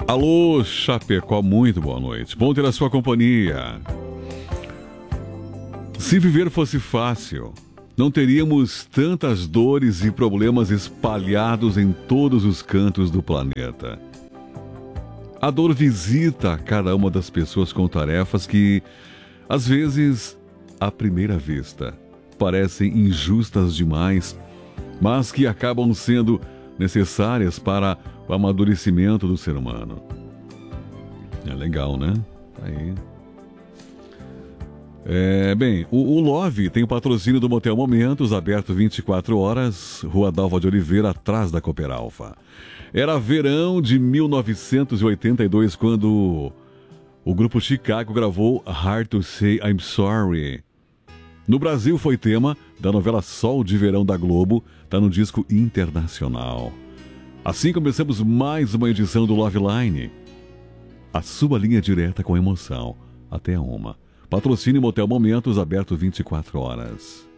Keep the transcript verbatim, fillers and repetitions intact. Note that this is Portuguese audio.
Alô, Chapecó, muito boa noite. Bom ter a sua companhia. Se viver fosse fácil, não teríamos tantas dores e problemas espalhados em todos os cantos do planeta. A dor visita cada uma das pessoas com tarefas que, às vezes, à primeira vista, parecem injustas demais, mas que acabam sendo necessárias para o amadurecimento do ser humano. É legal, né? Aí. É, bem, o, o Love tem o patrocínio do Motel Momentos, aberto vinte e quatro horas, Rua Dalva de Oliveira, atrás da Cooper Alfa. Era verão de mil novecentos e oitenta e dois quando o grupo Chicago gravou Hard to Say I'm Sorry. No Brasil foi tema da novela Sol de Verão da Globo, tá no disco internacional. Assim começamos mais uma edição do Love Line. A sua linha direta com emoção, até uma. Patrocínio Motel Momentos, aberto vinte e quatro horas.